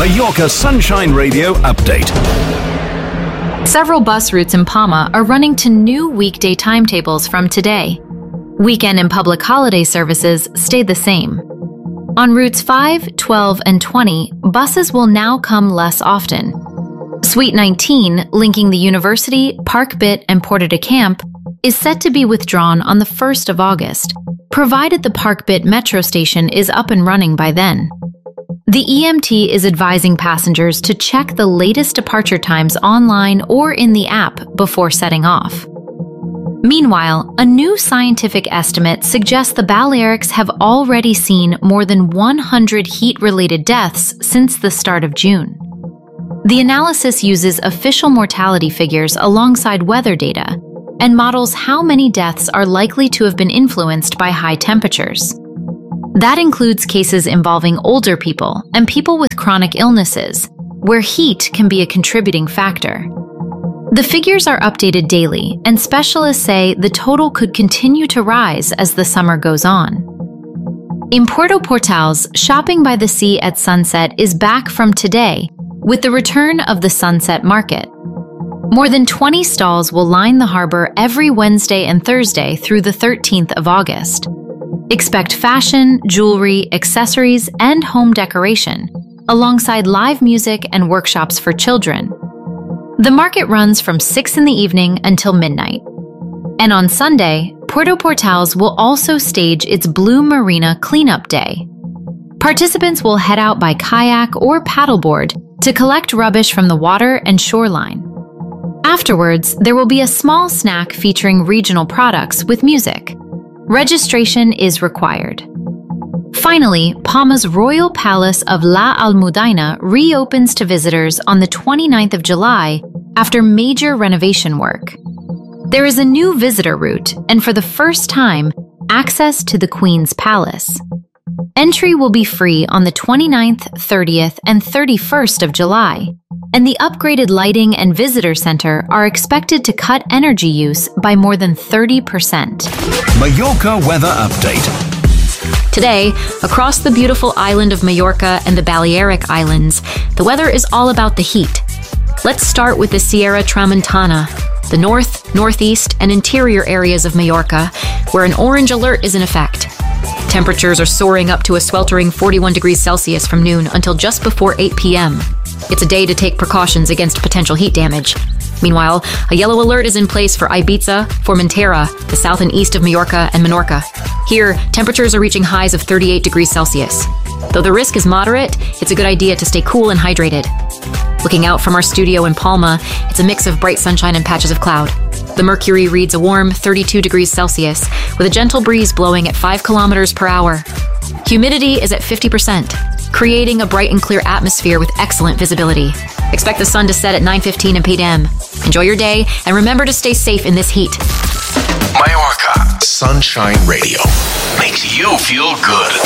Mallorca Sunshine Radio update. Several bus routes in Palma are running to new weekday timetables from today. Weekend and public holiday services stayed the same. On routes 5, 12, and 20, buses will now come less often. Suite 19, linking the University, Park Bit, and Porta de Camp, is set to be withdrawn on the 1st of August, provided the Park Bit metro station is up and running by then. The EMT is advising passengers to check the latest departure times online or in the app before setting off. Meanwhile, a new scientific estimate suggests the Balearics have already seen more than 100 heat-related deaths since the start of June. The analysis uses official mortality figures alongside weather data and models how many deaths are likely to have been influenced by high temperatures. That includes cases involving older people and people with chronic illnesses, where heat can be a contributing factor. The figures are updated daily, and specialists say the total could continue to rise as the summer goes on. In Puerto Portals, shopping by the sea at sunset is back from today, with the return of the Sunset Market. More than 20 stalls will line the harbor every Wednesday and Thursday through the 13th of August. Expect fashion, jewelry, accessories, and home decoration, alongside live music and workshops for children. The market runs from 6 in the evening until midnight. And on Sunday, Puerto Portals will also stage its Blue Marina Cleanup Day. Participants will head out by kayak or paddleboard to collect rubbish from the water and shoreline. Afterwards, there will be a small snack featuring regional products with music. Registration is required. Finally, Palma's Royal Palace of La Almudaina reopens to visitors on the 29th of July after major renovation work. There is a new visitor route, and for the first time, access to the Queen's Palace. Entry will be free on the 29th, 30th, and 31st of July, and the upgraded lighting and visitor center are expected to cut energy use by more than 30%. Mallorca weather update. Today, across the beautiful island of Mallorca and the Balearic Islands, the weather is all about the heat. Let's start with the Sierra Tramontana, the north, northeast, and interior areas of Mallorca, where an orange alert is in effect. Temperatures are soaring up to a sweltering 41 degrees Celsius from noon until just before 8 p.m. It's a day to take precautions against potential heat damage. Meanwhile, a yellow alert is in place for Ibiza, Formentera, the south and east of Mallorca, and Menorca. Here, temperatures are reaching highs of 38 degrees Celsius. Though the risk is moderate, it's a good idea to stay cool and hydrated. Looking out from our studio in Palma, it's a mix of bright sunshine and patches of cloud. The mercury reads a warm 32 degrees Celsius, with a gentle breeze blowing at 5 kilometers per hour. Humidity is at 50%, creating a bright and clear atmosphere with excellent visibility. Expect the sun to set at 9:15 p.m. Enjoy your day, and remember to stay safe in this heat. Mallorca Sunshine Radio makes you feel good.